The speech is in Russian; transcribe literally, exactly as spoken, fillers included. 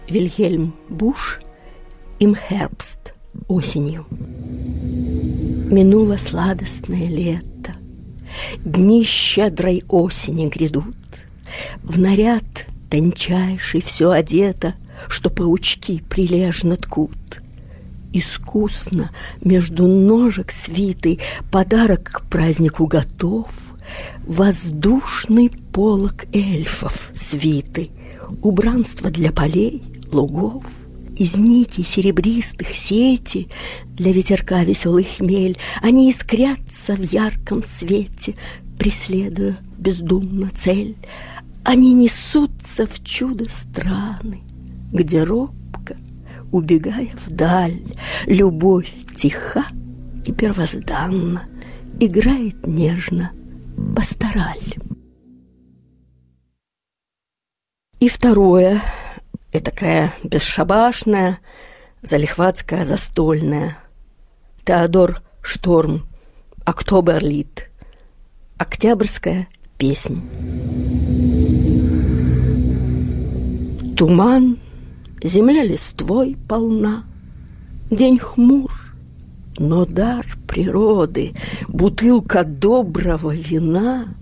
Вильгельм Буш «Им Хербст» осенью. Минуло сладостное лето, дни щедрой осени грядут. В наряд тончайший все одето, что паучки прилежно ткут. Искусно между ножек свитый подарок к празднику готов. Воздушный полог эльфов свиты, убранство для полей, лугов. Из нитей серебристых сети для ветерка веселый хмель. Они искрятся в ярком свете, преследуя бездумно цель. Они несутся в чудо страны, где робко, убегая вдаль, любовь тиха и первозданна, играет нежно пастораль. И второе, этакая бесшабашная, залихватская застольная. Теодор Шторм, «Октоберлид», октябрьская песнь. Туман, земля листвой полна, день хмур, но дар природы, бутылка доброго вина